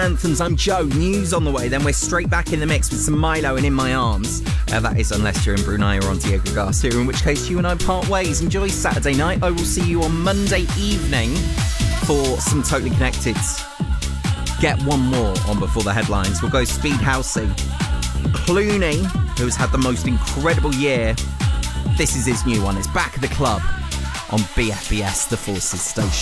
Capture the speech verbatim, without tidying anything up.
Anthems, I'm Joe. News on the way, then we're straight back in the mix with some Milo and In My Arms. Uh, that is unless you're in Brunei or on Diego Garcia, in which case you and I part ways. Enjoy Saturday night. I will see you on Monday evening for some Totally Connected. Get one more on before the headlines. We'll go Speed Housey. Clooney, who's had the most incredible year. This is his new one. It's Back at the Club on B F B S, the Forces station.